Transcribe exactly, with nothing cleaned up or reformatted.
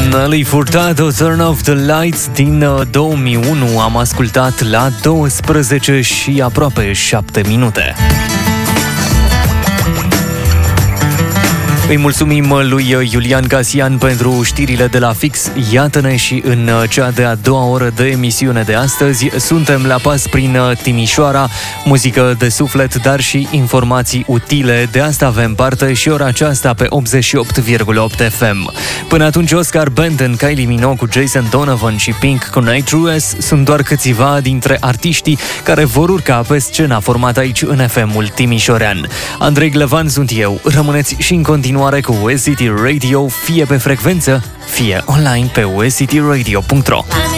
Nelly Furtado, Turn Off the Lights din două mii unu. Am ascultat la douăsprezece și aproape șapte minute. Îi mulțumim lui Iulian Casian pentru știrile de la Fix. Iată-ne și în cea de-a doua oră de emisiune de astăzi. Suntem la pas prin Timișoara, muzică de suflet, dar și informații utile. De asta avem parte și ora aceasta pe optzeci și opt virgulă opt F M. Până atunci, Oscar Benden, Kylie Minogue cu Jason Donovan și Pink cu Night Rules sunt doar câțiva dintre artiștii care vor urca pe scena formată aici în F M-ul timișorean. Andrei Glevan sunt eu. Rămâneți și în continuare cu U S City Radio, fie pe frecvență, fie online pe u s city radio punct r o.